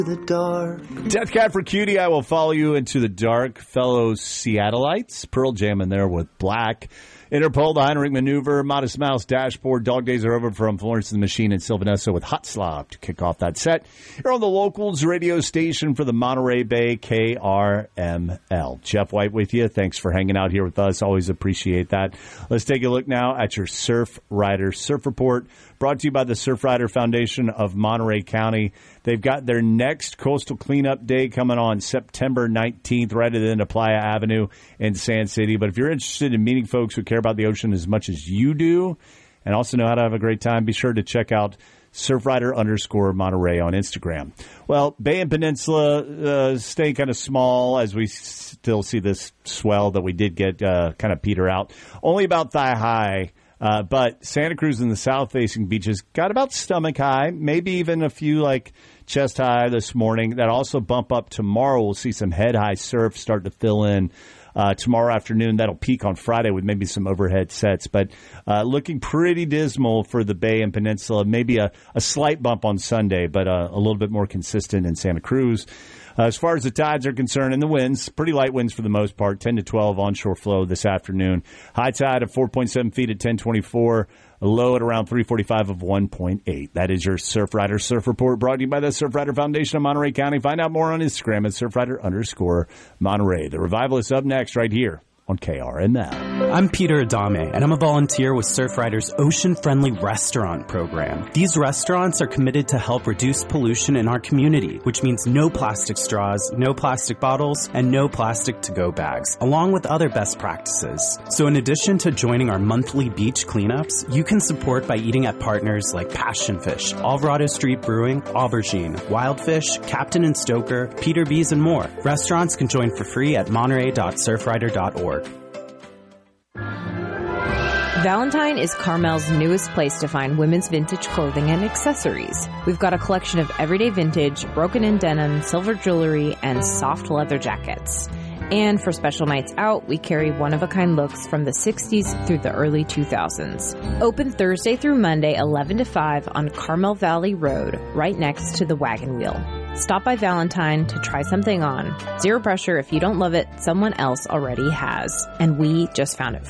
The dark. Death Cab for Cutie, I will follow you into the dark. Fellow Seattleites, Pearl Jam in there with Black. Interpol, the Heinrich Maneuver, Modest Mouse, Dashboard, Dog Days Are Over from Florence and the Machine and Sylvanessa with Hot Slop to kick off that set. You're on the Locals radio station for the Monterey Bay, KRML. Jeff White with you. Thanks for hanging out here with us. Always appreciate that. Let's take a look now at your Surf Rider Surf Report, brought to you by the Surf Rider Foundation of Monterey County. They've got their next Coastal Cleanup Day coming on September 19th, right at the end of Playa Avenue in Sand City. But if you're interested in meeting folks who care about the ocean as much as you do and also know how to have a great time, be sure to check out surfrider_Monterey on Instagram. Well, Bay and Peninsula staying kind of small as we still see this swell that we did get kind of peter out. Only about thigh high. But Santa Cruz and the south-facing beaches got about stomach high, maybe even a few like chest high this morning. That also bump up tomorrow. We'll see some head-high surf start to fill in tomorrow afternoon. That'll peak on Friday with maybe some overhead sets. But looking pretty dismal for the Bay and Peninsula. Maybe a slight bump on Sunday, but a little bit more consistent in Santa Cruz. As far as the tides are concerned and the winds, pretty light winds for the most part, 10 to 12 onshore flow this afternoon. High tide of 4.7 feet at 10:24, a low at around 3:45 of 1.8. That is your Surf Rider Surf Report, brought to you by the Surf Rider Foundation of Monterey County. Find out more on Instagram at surfrider_Monterey. The Revival is up next right here on KRML. I'm Peter Adame, and I'm a volunteer with Surfrider's Ocean-Friendly Restaurant program. These restaurants are committed to help reduce pollution in our community, which means no plastic straws, no plastic bottles, and no plastic to-go bags, along with other best practices. So in addition to joining our monthly beach cleanups, you can support by eating at partners like Passion Fish, Alvarado Street Brewing, Aubergine, Wildfish, Captain and Stoker, Peter B's, and more. Restaurants can join for free at monterey.surfrider.org. Valentine is Carmel's newest place to find women's vintage clothing and accessories. We've got a collection of everyday vintage, broken-in denim, silver jewelry, and soft leather jackets. And for special nights out, we carry one-of-a-kind looks from the 60s through the early 2000s. Open Thursday through Monday, 11 to 5 on Carmel Valley Road, right next to the Wagon Wheel. Stop by Valentine to try something on. Zero pressure. If you don't love it, someone else already has. And we just found it